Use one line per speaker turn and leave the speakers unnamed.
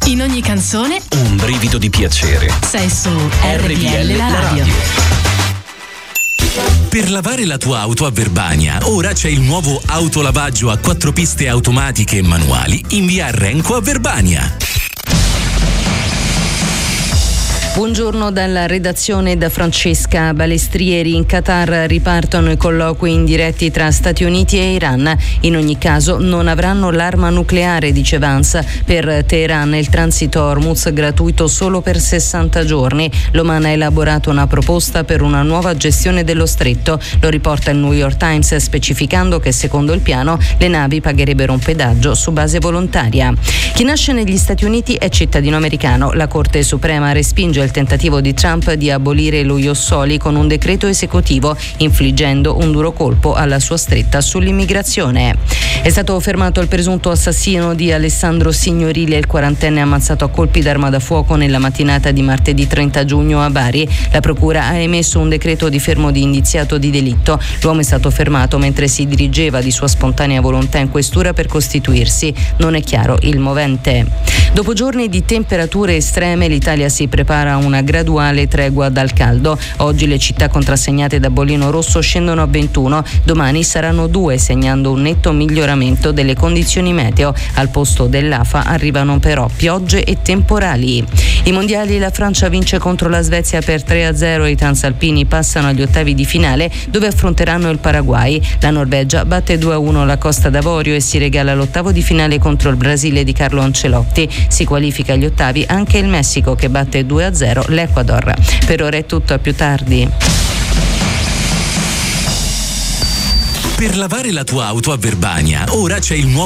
In ogni canzone
un brivido di piacere.
Sei su RPL la radio.
Per lavare la tua auto a Verbania, ora c'è il nuovo autolavaggio a 4 piste automatiche e manuali in via Renco a Verbania.
Buongiorno dalla redazione da Francesca Balestrieri. In Qatar ripartono i colloqui indiretti tra Stati Uniti e Iran. In ogni caso non avranno l'arma nucleare, dice Vance. Per Teheran il transito Hormuz gratuito solo per 60 giorni. L'Oman ha elaborato una proposta per una nuova gestione dello stretto. Lo riporta il New York Times, specificando che secondo il piano le navi pagherebbero un pedaggio su base volontaria. Chi nasce negli Stati Uniti è cittadino americano. La Corte Suprema respinge il tentativo di Trump di abolire lo Ius Soli con un decreto esecutivo, infliggendo un duro colpo alla sua stretta sull'immigrazione. È stato fermato il presunto assassino di Alessandro Signorile, il quarantenne ammazzato a colpi d'arma da fuoco nella mattinata di martedì 30 giugno a Bari. La procura ha emesso un decreto di fermo di indiziato di delitto. L'uomo è stato fermato mentre si dirigeva di sua spontanea volontà in questura per costituirsi. Non è chiaro il movente. Dopo giorni di temperature estreme, l'Italia si prepara a una graduale tregua dal caldo. Oggi le città contrassegnate da bollino rosso scendono a 21, domani saranno 2, segnando un netto miglioramento delle condizioni meteo. Al posto dell'afa arrivano però piogge e temporali. I mondiali, la Francia vince contro la Svezia per 3-0 e i transalpini passano agli ottavi di finale, dove affronteranno il Paraguay. La Norvegia batte 2-1 la Costa d'Avorio e si regala l'ottavo di finale contro il Brasile di Carlo Ancelotti. Si qualifica agli ottavi anche il Messico, che batte 2-0 l'Ecuador. Per ora è tutto, a più tardi.
Per lavare la tua auto a Verbania, ora c'è il nuovo